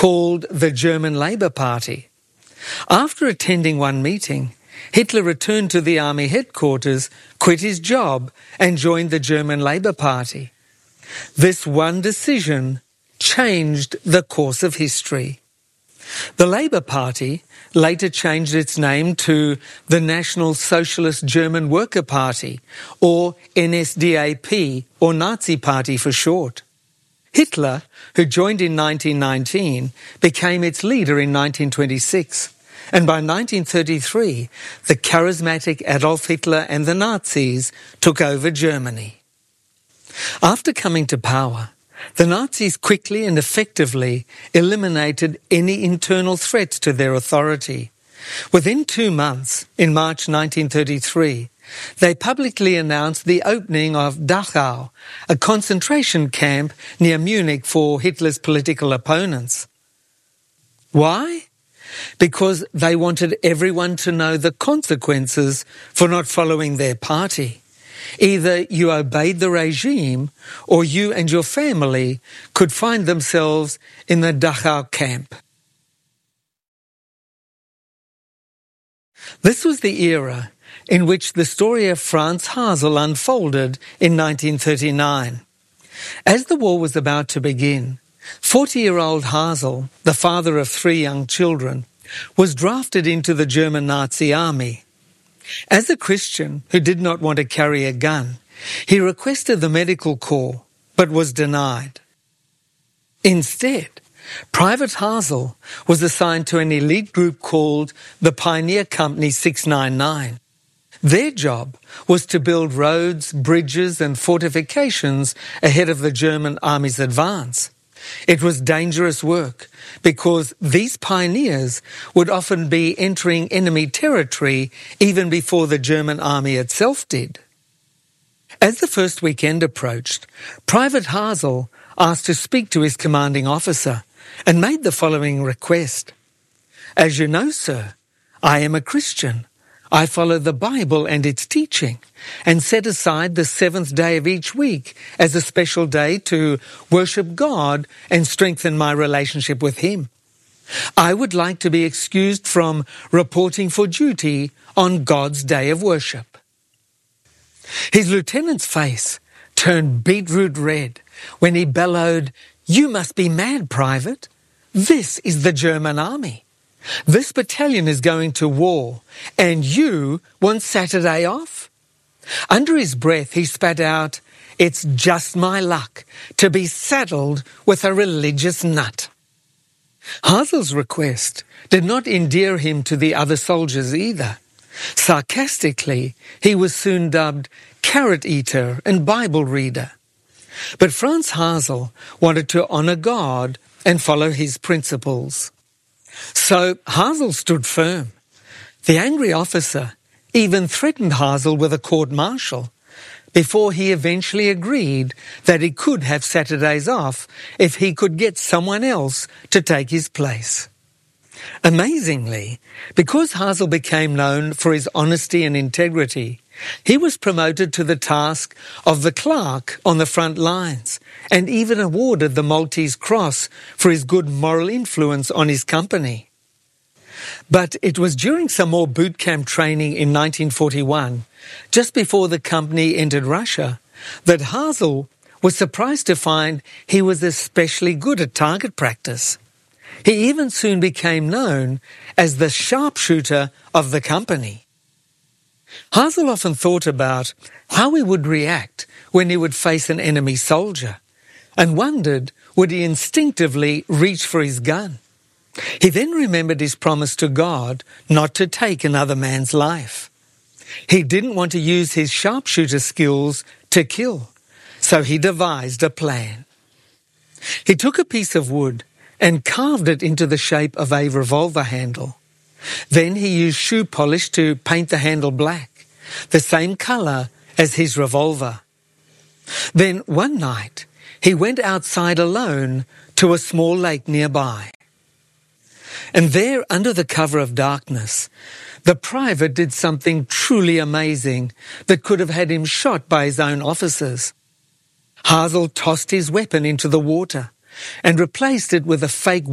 called the German Labour Party. After attending one meeting, Hitler returned to the army headquarters, quit his job, and joined the German Labour Party. This one decision changed the course of history. The Labour Party later changed its name to the National Socialist German Worker Party, or NSDAP, or Nazi Party for short. Hitler, who joined in 1919, became its leader in 1926, and by 1933, the charismatic Adolf Hitler and the Nazis took over Germany. After coming to power, the Nazis quickly and effectively eliminated any internal threats to their authority. Within 2 months, in March 1933, they publicly announced the opening of Dachau, a concentration camp near Munich for Hitler's political opponents. Why? Because they wanted everyone to know the consequences for not following their party. Either you obeyed the regime, or you and your family could find themselves in the Dachau camp. This was the era in which the story of Franz Hasel unfolded in 1939. As the war was about to begin, 40-year-old Hasel, the father of 3 young children, was drafted into the German Nazi army. As a Christian who did not want to carry a gun, he requested the medical corps, but was denied. Instead, Private Hasel was assigned to an elite group called the Pioneer Company 699. Their job was to build roads, bridges and fortifications ahead of the German army's advance. It was dangerous work because these pioneers would often be entering enemy territory even before the German army itself did. As the first weekend approached, Private Hasel asked to speak to his commanding officer and made the following request. "As you know, sir, I am a Christian. I follow the Bible and its teaching and set aside the 7th day of each week as a special day to worship God and strengthen my relationship with Him. I would like to be excused from reporting for duty on God's day of worship." His lieutenant's face turned beetroot red when he bellowed, "You must be mad, Private. This is the German army. This battalion is going to war, and you want Saturday off?" Under his breath, he spat out, "It's just my luck to be saddled with a religious nut." Hasel's request did not endear him to the other soldiers either. Sarcastically, he was soon dubbed carrot eater and Bible reader. But Franz Hasel wanted to honor God and follow his principles. So Hasel stood firm. The angry officer even threatened Hasel with a court-martial before he eventually agreed that he could have Saturdays off if he could get someone else to take his place. Amazingly, because Hasel became known for his honesty and integrity, he was promoted to the task of the clerk on the front lines and even awarded the Maltese Cross for his good moral influence on his company. But it was during some more boot camp training in 1941, just before the company entered Russia, that Hasel was surprised to find he was especially good at target practice. He even soon became known as the sharpshooter of the company. Hasel often thought about how he would react when he would face an enemy soldier, and wondered, would he instinctively reach for his gun? He then remembered his promise to God not to take another man's life. He didn't want to use his sharpshooter skills to kill, so he devised a plan. He took a piece of wood and carved it into the shape of a revolver handle. Then he used shoe polish to paint the handle black, the same color as his revolver. Then one night, he went outside alone to a small lake nearby. And there, under the cover of darkness, the private did something truly amazing that could have had him shot by his own officers. Hasel tossed his weapon into the water and replaced it with a fake